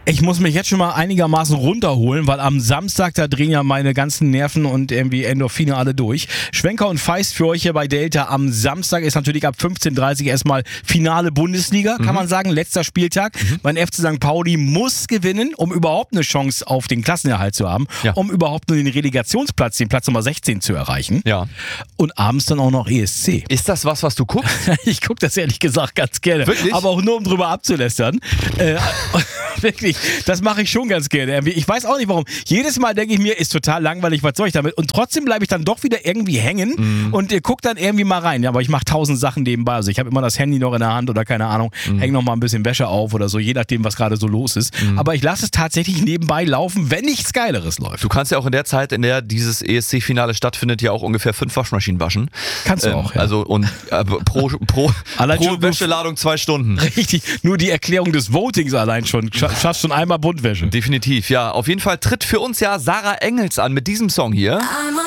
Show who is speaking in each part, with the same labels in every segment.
Speaker 1: Ich muss mich jetzt schon mal einigermaßen runterholen, weil am Samstag, da drehen ja meine ganzen Nerven und irgendwie Endorphine alle durch. Schwenker und Feist für euch hier bei Delta. Am Samstag ist natürlich ab 15:30 Uhr erstmal Finale Bundesliga, kann man sagen, letzter Spieltag. Mein FC St. Pauli muss gewinnen, um überhaupt eine Chance auf den Klassenerhalt zu haben, um überhaupt nur den Relegationsplatz, den Platz Nummer 16 zu erreichen.
Speaker 2: Ja.
Speaker 1: Und abends dann auch noch ESC.
Speaker 2: Ist das was du guckst?
Speaker 1: Ich gucke das ehrlich gesagt ganz gerne.
Speaker 2: Wirklich?
Speaker 1: Aber auch nur, um drüber abzulästern. Wirklich, das mache ich schon ganz gerne. Ich weiß auch nicht warum. Jedes Mal denke ich mir, ist total langweilig, was soll ich damit? Und trotzdem bleibe ich dann doch wieder irgendwie hängen und gucke dann irgendwie mal rein. Ja, aber ich mache 1000 Sachen nebenbei. Also ich habe immer das Handy noch in der Hand oder keine Ahnung, hänge noch mal ein bisschen Wäsche auf oder so, je nachdem, was gerade so los ist. Aber ich lasse es tatsächlich nebenbei laufen, wenn nichts Geileres läuft.
Speaker 2: Du kannst ja auch in der Zeit, in der dieses ESC-Finale stattfindet, ja auch ungefähr 5 Waschmaschinen waschen.
Speaker 1: Kannst du auch, ja.
Speaker 2: Also und pro Wäscheladung 2 Stunden.
Speaker 1: Richtig, nur die Erklärung des Votings allein schon. Schaffst schon einmal Buntwäsche.
Speaker 2: Definitiv, ja. Auf jeden Fall tritt für uns ja Sarah Engels an mit diesem Song hier.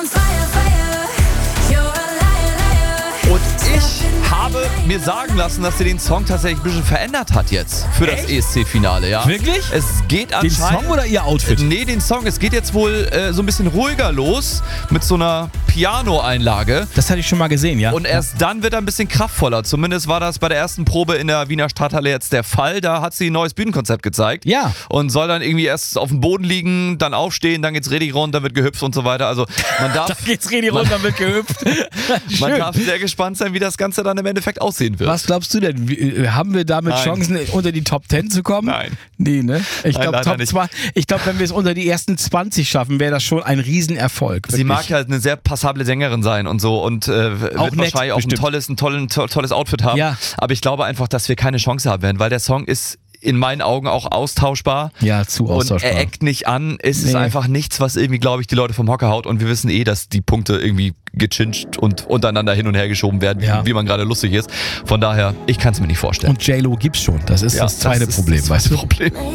Speaker 2: Und ich habe mir sagen lassen, dass sie den Song tatsächlich ein bisschen verändert hat jetzt für das ESC-Finale, ja.
Speaker 1: Wirklich?
Speaker 2: Es geht
Speaker 1: Den
Speaker 2: anscheinend...
Speaker 1: Song oder ihr Outfit?
Speaker 2: Nee, den Song. Es geht jetzt wohl so ein bisschen ruhiger los mit so einer Piano-Einlage.
Speaker 1: Das hatte ich schon mal gesehen, ja.
Speaker 2: Und erst dann wird er ein bisschen kraftvoller. Zumindest war das bei der ersten Probe in der Wiener Stadthalle jetzt der Fall. Da hat sie ein neues Bühnenkonzept gezeigt.
Speaker 1: Ja.
Speaker 2: Und soll dann irgendwie erst auf dem Boden liegen, dann aufstehen, dann geht's richtig rund, dann wird gehüpft und so weiter. Also man darf...
Speaker 1: Da geht's richtig runter, dann wird gehüpft.
Speaker 2: Man darf sehr gespannt sein, wie das Ganze dann im Endeffekt aussehen wird.
Speaker 1: Was glaubst du denn? Haben wir damit Chancen, unter die Top 10 zu kommen?
Speaker 2: Nein.
Speaker 1: Nee, ne? Ich
Speaker 2: Nein,
Speaker 1: glaube,
Speaker 2: leider nicht.
Speaker 1: wenn wir es unter die ersten 20 schaffen, wäre das schon ein Riesenerfolg.
Speaker 2: Sie mag halt eine sehr passable Sängerin sein und so und wird wahrscheinlich auch ein tolles Outfit haben.
Speaker 1: Ja.
Speaker 2: Aber ich glaube einfach, dass wir keine Chance haben werden, weil der Song ist in meinen Augen auch austauschbar.
Speaker 1: Ja, zu austauschbar.
Speaker 2: Und er eckt nicht an. Es ist einfach nichts, was irgendwie, glaube ich, die Leute vom Hocker haut. Und wir wissen dass die Punkte irgendwie gechincht und untereinander hin und her geschoben werden, wie man gerade lustig ist. Von daher, ich kann es mir nicht vorstellen.
Speaker 1: Und J-Lo gibt's schon. Das ist das zweite Problem.
Speaker 2: Das Problem.